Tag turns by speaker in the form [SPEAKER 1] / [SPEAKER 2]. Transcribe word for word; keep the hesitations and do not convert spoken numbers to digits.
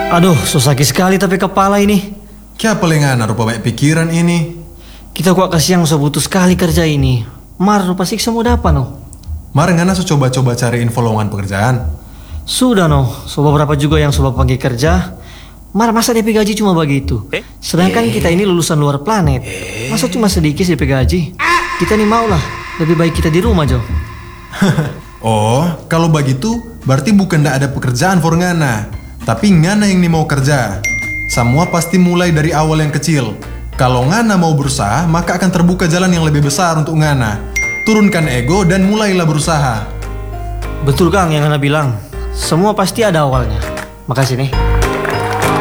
[SPEAKER 1] Aduh, so sakit sekali tapi kepala ini.
[SPEAKER 2] Kya pelengana rupa banyak pikiran ini.
[SPEAKER 1] Kita kuat kasihan so butuh sekali kerja ini. Mar, rupa siksa mau dapat no.
[SPEAKER 2] Mar ngana so coba-coba cari info lowongan pekerjaan.
[SPEAKER 1] Sudah no, so beberapa juga yang sobat panggil kerja. Mar, masa D P gaji cuma begitu? Sedangkan kita ini lulusan luar planet. Masa cuma sedikit D P gaji? Kita nih mau lah, lebih baik kita di rumah Jo.
[SPEAKER 2] Oh, kalau begitu berarti bukan ndak ada pekerjaan for ngana, tapi ngana yang nih mau kerja. Semua pasti mulai dari awal yang kecil. Kalau ngana mau berusaha, maka akan terbuka jalan yang lebih besar untuk ngana. Turunkan ego dan mulailah berusaha.
[SPEAKER 1] Betul Kang yang Anda bilang. Semua pasti ada awalnya. Makasih nih.